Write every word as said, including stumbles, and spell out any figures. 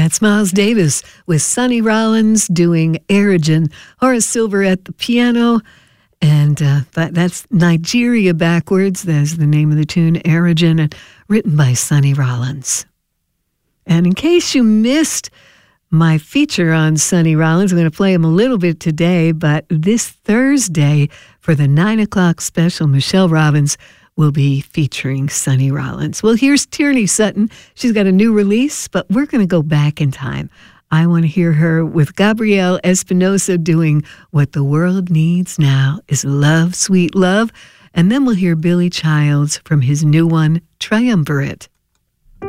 That's Miles Davis with Sonny Rollins doing Origin, Horace Silver at the piano, and uh, that, that's Nigeria backwards. That's the name of the tune, Origin, and written by Sonny Rollins. And in case you missed my feature on Sonny Rollins, I'm going to play him a little bit today, but this Thursday for the nine o'clock special, Michelle Robbins will be featuring Sonny Rollins. Well, here's Tierney Sutton. She's got a new release, but we're going to go back in time. I want to hear her with Gabrielle Espinosa doing What the World Needs Now is Love, Sweet Love. And then we'll hear Billy Childs from his new one, Triumvirate.